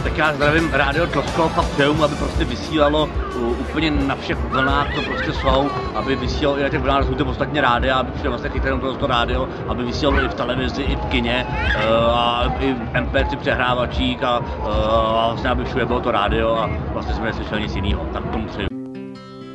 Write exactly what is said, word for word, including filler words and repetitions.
Tak já zdravím Rádio Tloskov a přeju mu, aby prostě vysílalo uh, úplně na všech vlnách, co prostě jsou, aby vysílalo i na těch vlnách, jsou ty ostatně rádia, aby přišel vlastně chytrém to rádio, aby vysílalo i v televizi, i v kině, uh, a i v em pé tři přehrávačích a, uh, a vlastně aby všude bylo to rádio a vlastně jsme neslyšeli nic jiného. Tak tomu přeju.